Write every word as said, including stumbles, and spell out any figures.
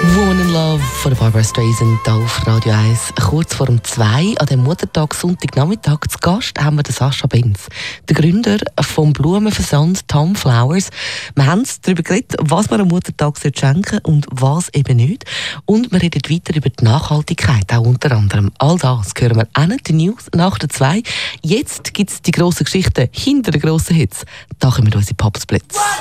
Woman in Love von Barbara Streisand hier auf Radio eins. Kurz vor um zwei, an dem Muttertag, Sonntagnachmittag, zu Gast haben wir den Sascha Benz, der Gründer vom Blumenversand Tom Flowers. Wir haben darüber geredet, was man am Muttertag schenken sollte und was eben nicht. Und wir reden weiter über die Nachhaltigkeit, auch unter anderem. All das hören wir auch die News nach der zwei. Jetzt gibt es die grossen Geschichten hinter den grossen Hits. Da kommen unsere Popsplits.